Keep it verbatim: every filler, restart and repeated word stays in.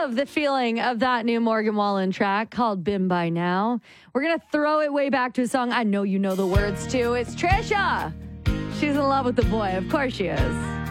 love the feeling of that new Morgan Wallen track called Been By Now. We're going to throw it way back to a song I know you know the words to. It's Trisha. She's in love with the boy. Of course she is.